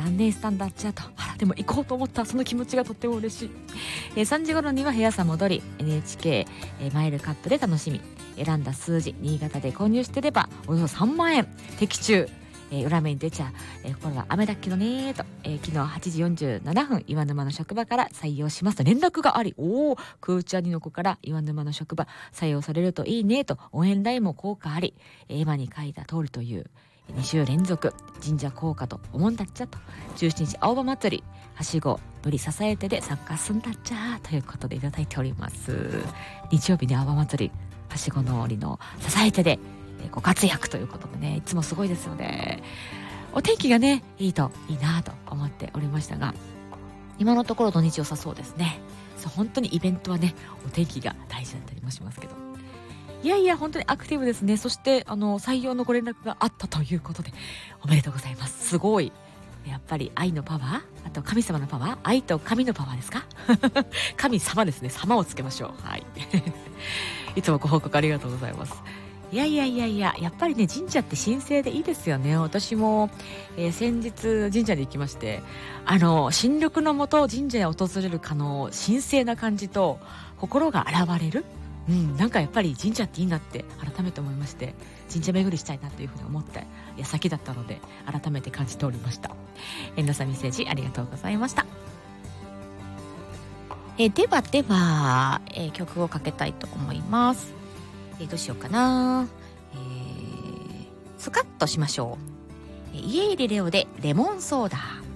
断念したんだっちゃと。でも行こうと思ったその気持ちがとっても嬉しい。3時頃には部屋さ戻り NHK、マイルカットで楽しみ、選んだ数字新潟で購入してればおよそ3万円的中。裏面に出ちゃこれは雨だっけどねと、昨日8時47分岩沼の職場から採用しますと連絡があり、空中兄の子から岩沼の職場採用されるといいねと応援 LINE も効果あり、今に書いた通りという2週連続神社効果と思うんだっちゃと、17日青葉祭りはしご乗り支えてで参加すんだっちゃということでいただいております。日曜日に青葉祭りはしご乗りの支えてでご活躍ということでね、いつもすごいですよね。お天気がねいいといいなと思っておりましたが、今のところ土日良さそうですね。そう、本当にイベントはねお天気が大事だったりもしますけど、いやいや本当にアクティブですね。そして採用のご連絡があったということでおめでとうございます。すごい、やっぱり愛のパワー、あと神様のパワー、愛と神のパワーですか神様ですね、様をつけましょう。はいいつもご報告ありがとうございます。いや、やっぱりね神社って神聖でいいですよね。私も、先日神社に行きまして、新緑のもと神社へ訪れる神聖な感じと心が洗われる、なんかやっぱり神社っていいなって改めて思いまして、神社巡りしたいなというふうに思った矢先だったので改めて感じておりました。皆さんメッセージありがとうございました。では、曲をかけたいと思います。どうしようかな。スカッとしましょう。家入レオでレモンソーダ。